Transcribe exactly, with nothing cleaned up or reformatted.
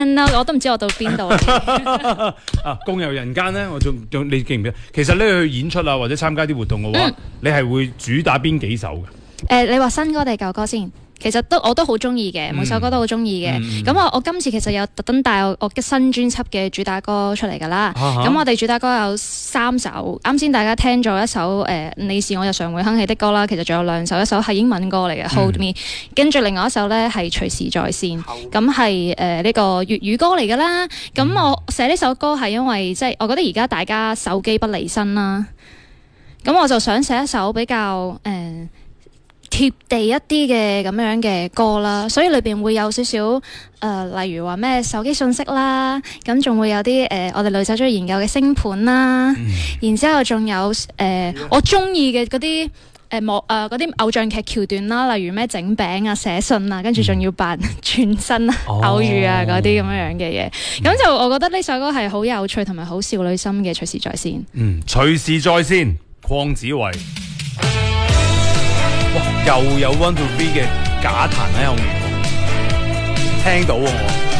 我都唔知我到邊度啦。 啊，共遊人間咧，我仲仲你記唔記得？其實咧去演出啊，或者參加啲活動嘅話， 嗯、 你係會主打邊幾首嘅？誒、 呃，你話新歌定舊歌先？其實都我都好中意嘅，每首歌都好中意嘅。咁、嗯、我我今次其實有特登帶我我嘅新專輯嘅主打歌出嚟㗎啦。咁、啊、我哋主打歌有三首，啱先大家聽咗一首誒、呃、你是我日常會哼起的歌啦，其實仲有兩首，一首係英文歌嚟嘅、嗯、Hold Me， 跟住另外一首咧係隨時在線，咁係誒呢個粵語歌嚟㗎啦。咁、嗯、我寫呢首歌係因為即係、就是、我覺得而家大家手機不離身啦，咁我就想寫一首比較誒、呃貼地一啲嘅咁樣嘅歌啦，所以裏邊會有少少誒，例如話咩手機信息啦，咁仲會有啲誒、呃，我哋女仔中意研究嘅星盤啦，嗯、然之後仲有誒、呃，我中意嘅嗰啲誒幕誒嗰啲偶像劇橋段啦，例如咩整餅啊、寫信啊，跟住仲要扮轉身啊、嗯、偶遇啊嗰啲咁樣樣嘅嘢，咁、嗯、就我覺得呢首歌係好有趣同埋好少女心嘅，隨時在線。嗯， 隨時在線，鄺子慧。哇！又有 One Two Three 嘅假彈喺後面，聽到喎我。